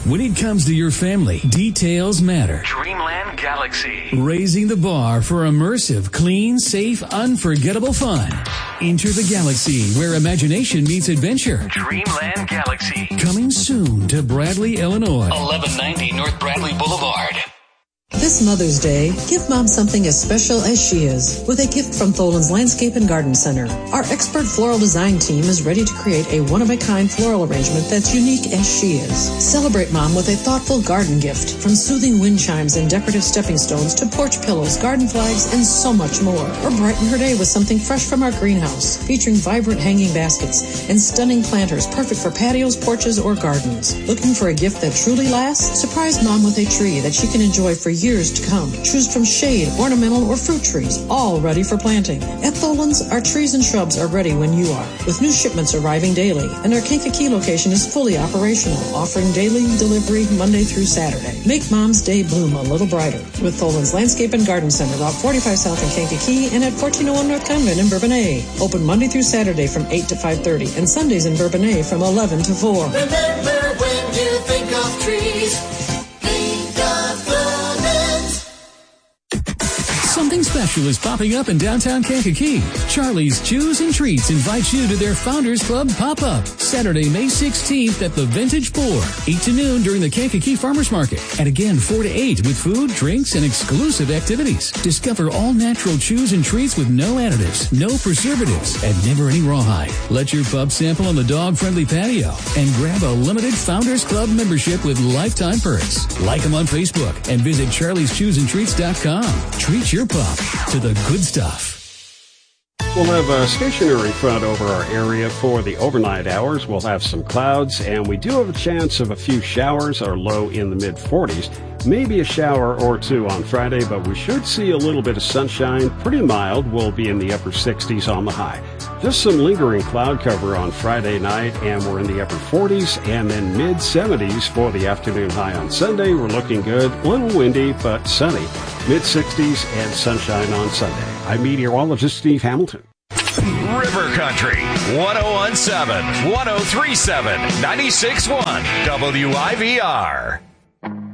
When it comes to your family, details matter. Dreamland Galaxy. Raising the bar for immersive, clean, safe, unforgettable fun. Enter the galaxy where imagination meets adventure. Dreamland Galaxy. Coming soon to Bradley, Illinois. 1190 North Bradley Boulevard. This Mother's Day, give Mom something as special as she is with a gift from Tholen's Landscape and Garden Center. Our expert floral design team is ready to create a one-of-a-kind floral arrangement that's unique as she is. Celebrate Mom with a thoughtful garden gift, from soothing wind chimes and decorative stepping stones to porch pillows, garden flags, and so much more. Or brighten her day with something fresh from our greenhouse, featuring vibrant hanging baskets and stunning planters perfect for patios, porches, or gardens. Looking for a gift that truly lasts? Surprise Mom with a tree that she can enjoy for years to come. Choose from shade, ornamental, or fruit trees, all ready for planting. At Tholen's, our trees and shrubs are ready when you are, with new shipments arriving daily, and our Kankakee location is fully operational, offering daily delivery Monday through Saturday. Make Mom's day bloom a little brighter with Tholen's Landscape and Garden Center, Route 45 South in Kankakee and at 1401 North Convent in Bourbonnais. Open Monday through Saturday from 8 to 5:30 and Sundays in Bourbonnais from 11 to 4. Remember, when you think of trees, think of Tholen's. Something special is popping up in downtown Kankakee. Charlie's Chews and Treats invites you to their Founders Club pop-up Saturday, May 16th at the Vintage 4, 8 to noon during the Kankakee Farmers Market, and again 4 to 8 with food, drinks, and exclusive activities. Discover all natural chews and treats with no additives, no preservatives, and never any rawhide. Let your pup sample on the dog-friendly patio and grab a limited Founders Club membership with lifetime perks. Like them on Facebook and visit charlieschoosandtreats.com. Treat your pup to the good stuff. We'll have a stationary front over our area for the overnight hours. We'll have some clouds, and we do have a chance of a few showers, our low in the mid-40s. Maybe a shower or two on Friday, but we should see a little bit of sunshine. Pretty mild. We'll be in the upper 60s on the high. Just some lingering cloud cover on Friday night, and we're in the upper 40s and then mid-70s for the afternoon high on Sunday. We're looking good. A little windy, but sunny. Mid-60s and sunshine on Sunday. I'm meteorologist Steve Hamilton. River Country, 1017, 1037, 96.1, WIVR.